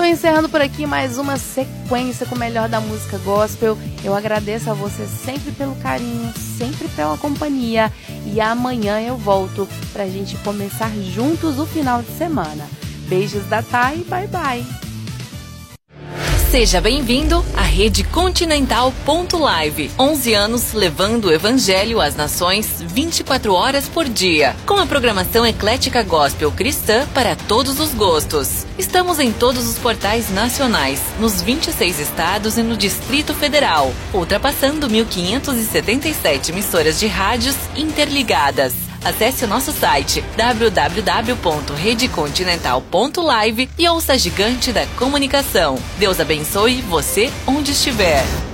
encerrando por aqui mais uma sequência com o melhor da música gospel. Eu agradeço a você sempre pelo carinho, sempre pela companhia. E amanhã eu volto pra gente começar juntos o final de semana. Beijos da Thay, bye bye. Seja bem-vindo à Rede Continental Live. 11 anos levando o Evangelho às nações 24 horas por dia. Com a programação eclética gospel cristã para todos os gostos. Estamos em todos os portais nacionais, nos 26 estados e no Distrito Federal, ultrapassando 1.577 emissoras de rádios interligadas. Acesse o nosso site www.redecontinental.live e ouça a gigante da comunicação. Deus abençoe você onde estiver.